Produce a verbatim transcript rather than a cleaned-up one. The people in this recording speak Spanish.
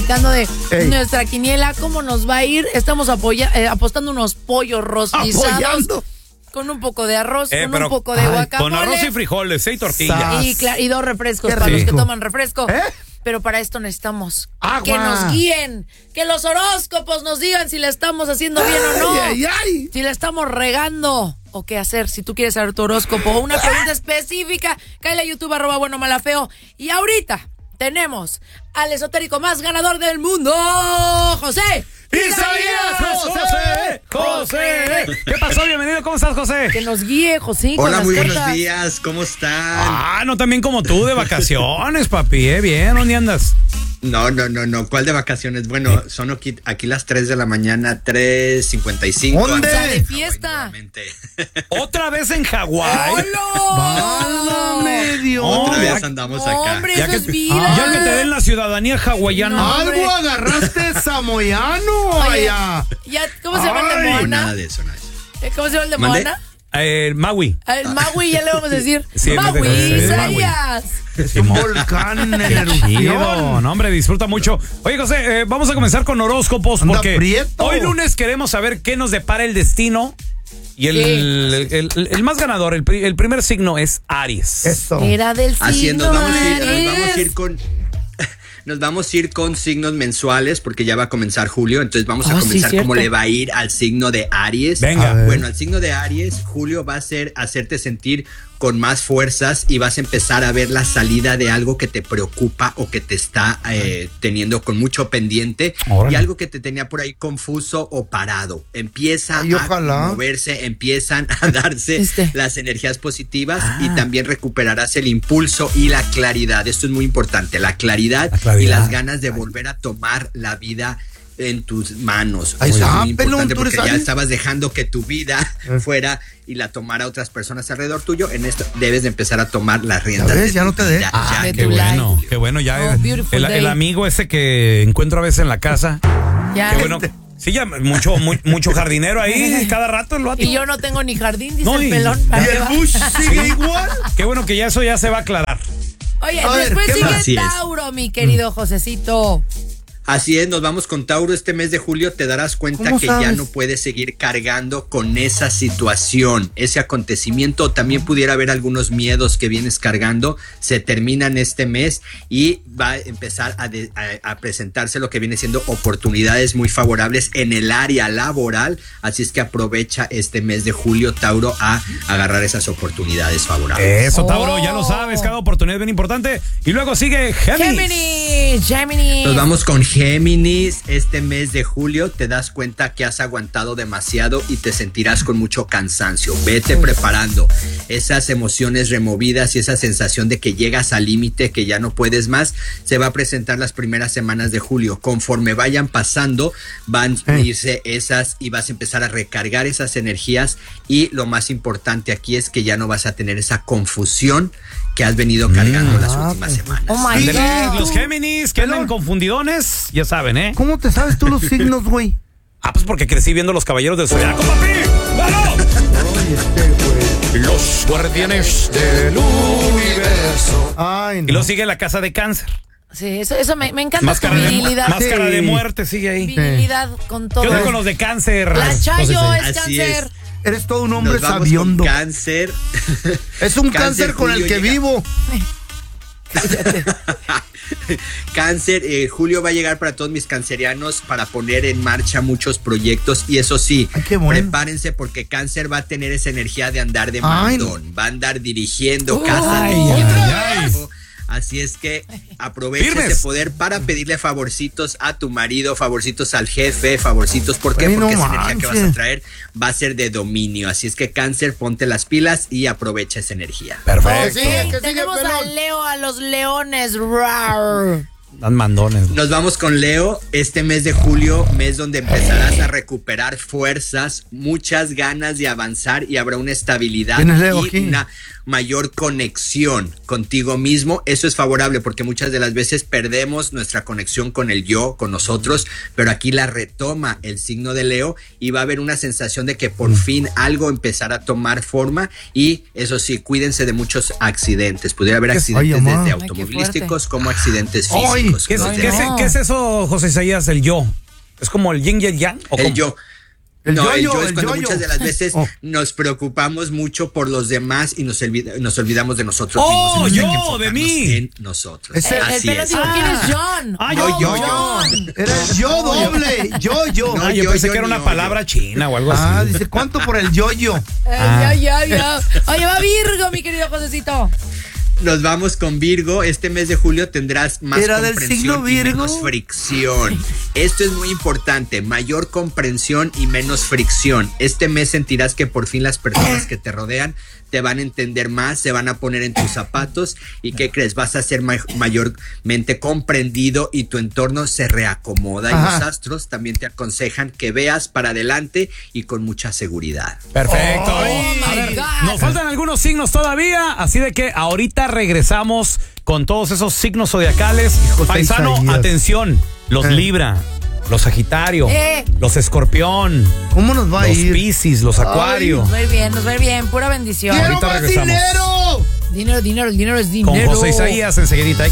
platicando de Ey. nuestra quiniela, cómo nos va a ir. Estamos apoya, eh, apostando unos pollos rostizados. Apoyando. Con un poco de arroz, Eh, con pero- un poco de Ay, guacamole. Con arroz y frijoles, seis tortillas. Sa- Y, cla- y dos refrescos Qué para los que rico. toman refresco. ¿Eh? Pero para esto necesitamos Agua. que nos guíen, que los horóscopos nos digan si la estamos haciendo bien o no, Ay, ay, ay. si la estamos regando o qué hacer. Si tú quieres saber tu horóscopo o una pregunta específica, cáele a YouTube, arroba bueno malafeo. Y ahorita tenemos al esotérico más ganador del mundo, José. ¡Isaías! ¡José! ¡José! ¿Qué pasó? Bienvenido, ¿cómo estás, José? Que nos guíe, José. con Hola, las muy cartas. buenos días, ¿cómo están? Ah, no tan bien como tú, de vacaciones, papi, ¿eh? Bien, ¿dónde andas? No, no, no, no, ¿cuál de vacaciones? Bueno, son aquí, aquí las tres de la mañana, tres cincuenta y cinco. ¿Dónde? O sea, de fiesta. ¿Otra vez en Hawái? Válgame Dios. Otra Oh, vez ya- andamos acá. Hombre, Ya eso que, es vida. ya que te den la ciudadanía hawaiana. No. hombre. Algo agarraste samoyano Oye, allá. ya, ¿cómo se llama el de Ay, No, Moana? nada de eso, nada de eso. Eh, ¿Cómo se llama el de ¿Mande? Moana? Eh, Maui. El Maui, ya le vamos a decir. Sí, Maui, me dejas, sí, Isaías. Es un volcán en Qué chido. erupción. No, hombre, disfruta mucho. Oye, José, eh, vamos a comenzar con horóscopos Anda porque prieto. hoy lunes queremos saber qué nos depara el destino. Y el, el, el- el más ganador, el, pri- el primer signo es Aries. Eso. Era del Así es, signo nos vamos a ir, nos Aries. vamos a ir con... Nos vamos a ir con signos mensuales porque ya va a comenzar julio, entonces vamos a Oh, sí, comenzar cierto. cómo le va a ir al signo de Aries. Venga. A ver. Bueno, al signo de Aries, julio va a ser hacerte sentir con más fuerzas y vas a empezar a ver la salida de algo que te preocupa o que te está eh, teniendo con mucho pendiente Órale. y algo que te tenía por ahí confuso o parado. Empieza Ay, a ojalá. moverse, empiezan a darse Este. las energías positivas Ah. y también recuperarás el impulso y la claridad. Esto es muy importante, la claridad, La claridad. y las ganas de volver a tomar la vida en tus manos. Ahí Eso es está, muy pelón, importante tú eres porque ya Aries. estabas dejando que tu vida Eh. fuera y la tomara otras personas alrededor tuyo. En esto debes de empezar a tomar las riendas. Ya ves, de ya tu no te vida. de- Ya, Ah, de qué tu bueno. life. Qué bueno, ya. Oh, eh, beautiful el, day. el amigo ese que encuentro a veces en la casa. Ya. Qué bueno. Sí, ya mucho, mu- mucho jardinero ahí, cada rato el vato. Y yo no tengo ni jardín, dice No, el y- pelón. ¿Y ¿Para qué el va? bush sigue igual? Qué bueno que ya eso ya se va a aclarar. Oye, A ver, después ¿qué sigue más? Así es. Tauro, mi querido Josecito. Así es, nos vamos con Tauro este mes de julio, te darás cuenta ¿Cómo que ya sabes? no puedes seguir cargando con esa situación, ese acontecimiento. También pudiera haber algunos miedos que vienes cargando, se terminan este mes y va a empezar a, de- a- a presentarse lo que viene siendo oportunidades muy favorables en el área laboral, así es que aprovecha este mes de julio, Tauro, a agarrar esas oportunidades favorables. Eso, Oh. Tauro, ya lo sabes, cada oportunidad es bien importante. Y luego sigue Géminis. Géminis, Géminis. Nos vamos con Géminis. Este mes de julio te das cuenta que has aguantado demasiado y te sentirás con mucho cansancio. Vete preparando. Esas emociones removidas y esa sensación de que llegas al límite, que ya no puedes más, se va a presentar las primeras semanas de julio. Conforme vayan pasando, van a irse esas y vas a empezar a recargar esas energías. Y lo más importante aquí es que ya no vas a tener esa confusión que has venido cargando las ah, últimas pues. semanas. Oh my Ándele, God. los Géminis que andan Pelón. confundidones, ya saben, ¿eh? ¿Cómo te sabes tú los signos, güey? Ah, pues porque crecí viendo los Caballeros del Zodiaco, papi. ¡Claro! Oye, este, güey. Los guardianes del universo. Ay, Y no. luego sigue la casa de cáncer. Sí, eso, eso me, me encanta Máscara tu de, virilidad. máscara de Sí. muerte sigue ahí. Virilidad con todo. ¿Qué onda con los de cáncer? La Chayo José? es Así cáncer. es. Eres todo un hombre Nos vamos sabiondo. con cáncer. Es un cáncer, con el Julio que llega- vivo. Cáncer, eh, Julio va a llegar para todos mis cancerianos para poner en marcha muchos proyectos y eso sí, Ay, qué bueno. prepárense porque Cáncer va a tener esa energía de andar de Ay, mandón, va a andar dirigiendo Uy, casas, ay, dirigiendo ay, ay. trabajo. Así es que aprovecha Firmes. ese poder para pedirle favorcitos a tu marido, favorcitos al jefe, favorcitos. ¿Por qué? Ay, Porque no esa energía que vas a manches. traer va a ser de dominio. Así es que Cáncer, ponte las pilas y aprovecha esa energía. Perfecto. Que sigue, que sigue, Tenemos a pelón. Leo, a los leones. Rar. Dan mandones. Nos vamos con Leo, este mes de julio, mes donde empezarás a recuperar fuerzas, muchas ganas de avanzar y habrá una estabilidad ¿Quién es Leo y aquí? una, mayor conexión contigo mismo. Eso es favorable porque muchas de las veces perdemos nuestra conexión con el yo, con nosotros, pero aquí la retoma el signo de Leo y va a haber una sensación de que por fin algo empezará a tomar forma. Y eso sí, cuídense de muchos accidentes. Pudiera haber accidentes Ay, desde Ay, automovilísticos como accidentes Ay, físicos. ¿Qué es, Los de- qué es- qué es eso, José Isaías, el yo? ¿Es como el yin y el yang? ¿O El cómo? yo. El no, el yo-yo, yo es el cuando yo-yo. muchas de las veces Oh. nos preocupamos mucho por los demás y nos, olvida- nos olvidamos de nosotros Oh, mismos. Entonces, hay que yo, enfocarnos de mí. En nosotros. Ese- El, el Así pelo es. dijo, ¿quién es John? Ah, Oh, yo, yo, John. Era el yo doble, yo, yo. Ah, yo, yo, pensé yo, que era ni una yo, palabra china o algo Ah, así. dice, ¿cuánto por el yo-yo? Eh, ya, ya, ya. Oye, va Virgo, mi querido Josecito. Nos vamos con Virgo. Este mes de julio tendrás más ¿Era del signo comprensión y Virgo? menos fricción. Esto es muy importante. Mayor comprensión y menos fricción. Este mes sentirás que por fin las personas que te rodean te van a entender más, se van a poner en tus zapatos. ¿Y qué crees? Vas a ser ma- mayormente comprendido y tu entorno se reacomoda. Y Ajá. los astros también te aconsejan que veas para adelante y con mucha seguridad. Perfecto. Oh, A my ver, God. nos faltan algunos signos todavía, así de que ahorita regresamos con todos esos signos zodiacales. José Paisano, Isaías. atención, los Eh. Libra, los Sagitario, Eh. los Escorpión, ¿Cómo nos va a los ir? Piscis, los Acuario. Nos va a ir bien, nos va a ir bien. Pura bendición. ¡Quiero Ahorita más regresamos. dinero! Dinero, dinero, el dinero es Con dinero. José Isaías enseguidita.